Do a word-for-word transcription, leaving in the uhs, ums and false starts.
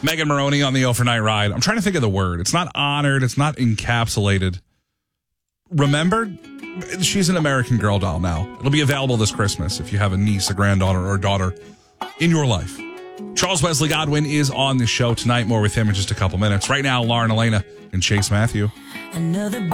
Megan Maroney on the overnight ride. I'm trying to think of the word. It's not honored. It's not encapsulated. Remembered? She's an American Girl doll now. It'll be available this Christmas if you have a niece, a granddaughter, or a daughter in your life. Charles Wesley Godwin is on the show tonight. More with him in just a couple minutes. Right now, Lauren Elena and Chase Matthew. Another